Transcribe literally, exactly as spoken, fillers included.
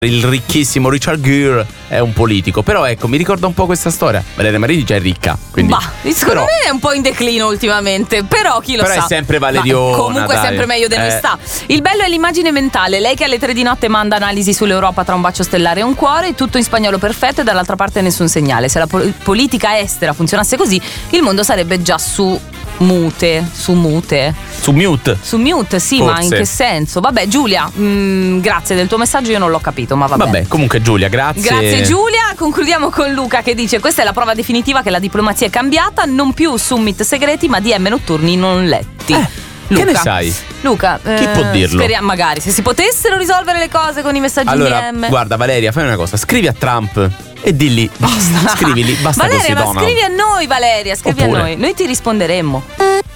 Il ricchissimo Richard Gere è un politico, però ecco, mi ricorda un po' questa storia. Valeria Marini già è ricca, quindi. Ma secondo però, me è un po' in declino ultimamente, però chi lo però sa. è sempre Valeriona. Ma comunque dai. è sempre meglio di noi Eh. sta. Il bello è l'immagine mentale. Lei che alle tre di notte manda analisi sull'Europa tra un bacio stellare e un cuore, tutto in spagnolo perfetto e dall'altra parte nessun segnale. Se la pol- politica estera funzionasse così, il mondo sarebbe già su mute, su mute. Su mute. Su mute, sì, Forse. ma in che senso? Vabbè, Giulia, mh, grazie del tuo messaggio, io non l'ho capito, ma vabbè. Vabbè, comunque Giulia, grazie. Grazie Giulia, concludiamo con Luca che dice: questa è la prova definitiva che la diplomazia è cambiata, non più summit segreti ma D M notturni non letti. Eh, Luca, che ne sai? Luca, Chi eh, può dirlo? Speriamo, magari, se si potessero risolvere le cose con i messaggi Allora, D M. guarda Valeria, fai una cosa, scrivi a Trump e dilli basta, scrivili, basta Valeria, così, ma Donald. scrivi a noi Valeria, scrivi Oppure- a noi, noi ti risponderemmo.